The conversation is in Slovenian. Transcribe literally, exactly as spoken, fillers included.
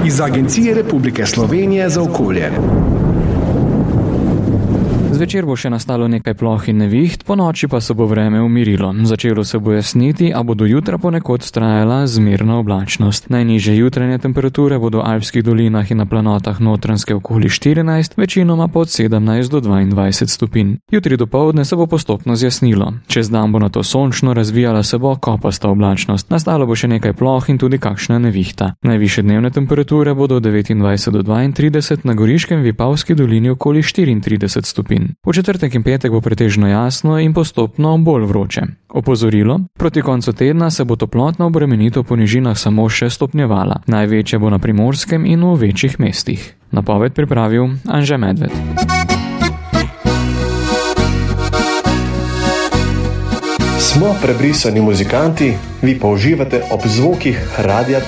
iz Agencije Republike Slovenije za okolje. Zvečer bo še nastalo nekaj ploh in neviht, po noči pa se bo vreme umirilo. Začelo se bo jasniti, a bo do jutra ponekod vztrajala zmerna oblačnost. Najnižje jutranje temperature bodo v alpskih dolinah in na planotah Notranjske okoli štirinajst, večinoma pa od sedemnajst do dvaindvajset stopinj. Jutri dopoldne se bo postopno zjasnilo. Čez dan bo nato sončno, razvijala se bo kopasta oblačnost. Nastalo bo še nekaj ploh in tudi kakšna nevihta. Najvišje dnevne temperature bodo od devetindvajset do dvaintrideset, na Goriškem v Vipavski dolini okoli štiriintrideset stopinj. V četrtek in petek bo pretežno jasno in postopno bolj vroče. Opozorilo: proti koncu tedna se bo toplotna obremenitev po nižinah samo še stopnjevala. Največja bo na Primorskem in v večjih mestih. Napoved pripravil Anže Medved. Smo prebrisani muzikanti, vi pa uživate ob zvokih Radia